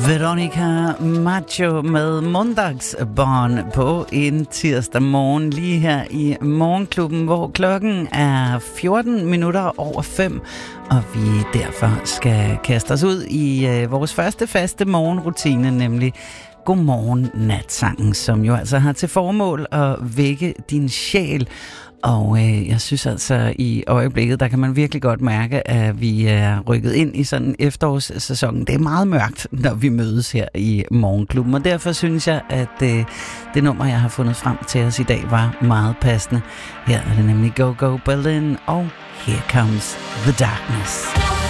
Veronica Maggio med Måndagsbarn på en tirsdag morgen lige her i Morgenklubben, hvor klokken er 5:14, og vi derfor skal kaste os ud i vores første faste morgenrutine, nemlig Godmorgen Natsangen, som jo altså har til formål at vække din sjæl. Og jeg synes altså i øjeblikket, der kan man virkelig godt mærke, at vi er rykket ind i sådan en efterårssæson. Det er meget mørkt, når vi mødes her i Morgenklubben, og derfor synes jeg, at det nummer, jeg har fundet frem til os i dag, var meget passende. Her er det nemlig Go Go Berlin, og Here Comes the Darkness.